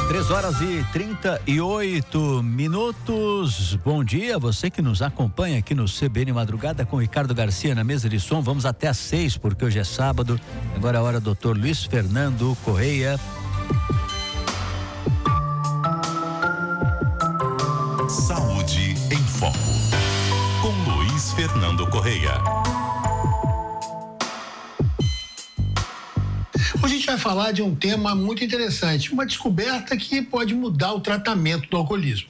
3h38. Bom dia, você que nos acompanha aqui no CBN Madrugada com Ricardo Garcia na mesa de som. Vamos até às 6, porque hoje é sábado. Agora é a hora do Dr. Luiz Fernando Correia. Saúde em Foco, com Luiz Fernando Correia. Hoje a gente vai falar de um tema muito interessante, uma descoberta que pode mudar o tratamento do alcoolismo.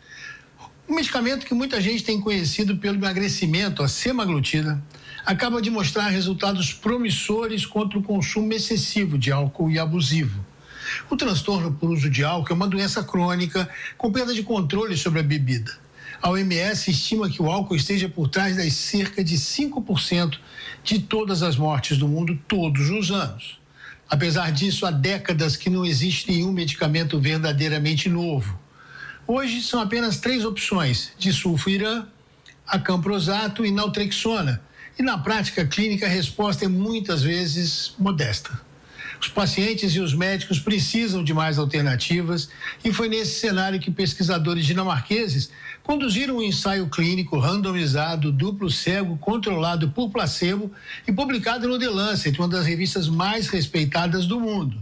Um medicamento que muita gente tem conhecido pelo emagrecimento, a semaglutida, acaba de mostrar resultados promissores contra o consumo excessivo de álcool e abusivo. O transtorno por uso de álcool é uma doença crônica com perda de controle sobre a bebida. A OMS estima que o álcool esteja por trás das cerca de 5% de todas as mortes do mundo todos os anos. Apesar disso, há décadas que não existe nenhum medicamento verdadeiramente novo. Hoje são apenas 3 opções: disulfiram, acamprosato e naltrexona. E na prática clínica a resposta é muitas vezes modesta. Os pacientes e os médicos precisam de mais alternativas e foi nesse cenário que pesquisadores dinamarqueses conduziram um ensaio clínico randomizado, duplo cego, controlado por placebo e publicado no The Lancet, uma das revistas mais respeitadas do mundo.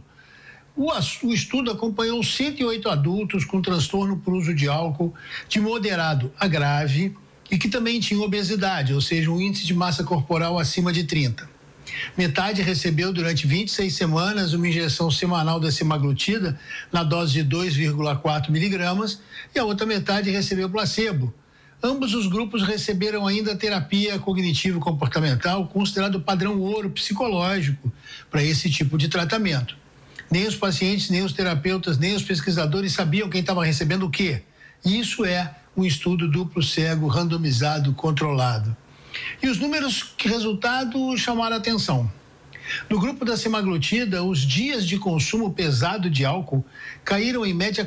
O estudo acompanhou 108 adultos com transtorno por uso de álcool de moderado a grave e que também tinham obesidade, ou seja, um índice de massa corporal acima de 30. Metade recebeu durante 26 semanas uma injeção semanal da semaglutida na dose de 2,4 miligramas e a outra metade recebeu placebo. Ambos os grupos receberam ainda terapia cognitivo-comportamental, considerado padrão ouro psicológico para esse tipo de tratamento. Nem os pacientes, nem os terapeutas, nem os pesquisadores sabiam quem estava recebendo o quê. Isso é um estudo duplo cego, randomizado, controlado. E os números que resultado chamaram a atenção. No grupo da semaglutida, os dias de consumo pesado de álcool caíram em média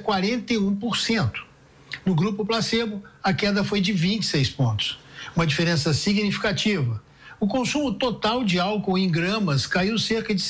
41%. No grupo placebo, a queda foi de 26 pontos, uma diferença significativa. O consumo total de álcool em gramas caiu cerca de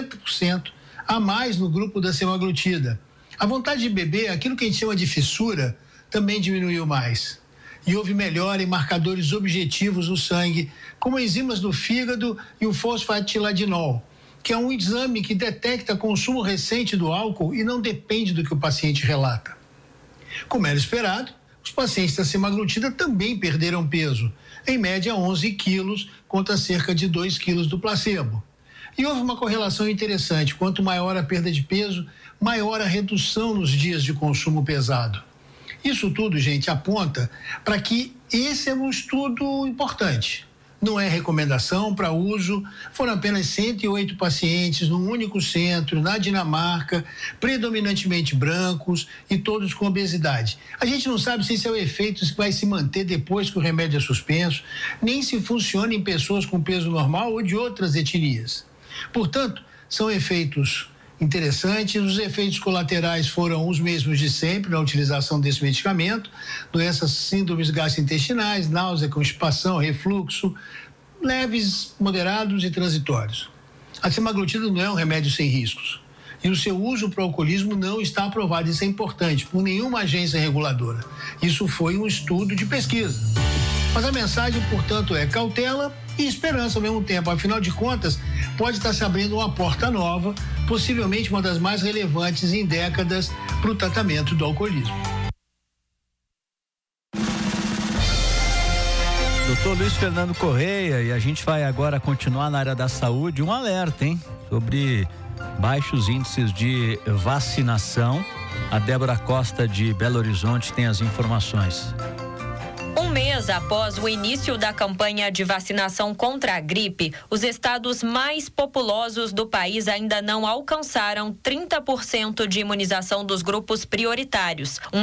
50% a mais no grupo da semaglutida. A vontade de beber, aquilo que a gente chama de fissura, também diminuiu mais. E houve melhora em marcadores objetivos no sangue, como enzimas do fígado e o fosfatiladinol, que é um exame que detecta consumo recente do álcool e não depende do que o paciente relata. Como era esperado, os pacientes da semaglutida também perderam peso, em média 11 quilos contra cerca de 2 quilos do placebo. E houve uma correlação interessante: quanto maior a perda de peso, maior a redução nos dias de consumo pesado. Isso tudo, gente, aponta para que esse é um estudo importante. Não é recomendação para uso, foram apenas 108 pacientes num único centro, na Dinamarca, predominantemente brancos e todos com obesidade. A gente não sabe se esse é o efeito que vai se manter depois que o remédio é suspenso, nem se funciona em pessoas com peso normal ou de outras etnias. Portanto, são efeitos interessantes. Os efeitos colaterais foram os mesmos de sempre na utilização desse medicamento: doenças, síndromes gastrointestinais, náusea, constipação, refluxo, leves, moderados e transitórios. A semaglutida não é um remédio sem riscos e o seu uso para o alcoolismo não está aprovado. Isso é importante, por nenhuma agência reguladora. Isso foi um estudo de pesquisa. Mas a mensagem, portanto, é cautela e esperança ao mesmo tempo. Afinal de contas, pode estar se abrindo uma porta nova, possivelmente uma das mais relevantes em décadas para o tratamento do alcoolismo. Doutor Luiz Fernando Correia, e a gente vai agora continuar na área da saúde. Um alerta, hein? Sobre baixos índices de vacinação. A Débora Costa de Belo Horizonte tem as informações. Um mês após o início da campanha de vacinação contra a gripe, os estados mais populosos do país ainda não alcançaram 30% de imunização dos grupos prioritários.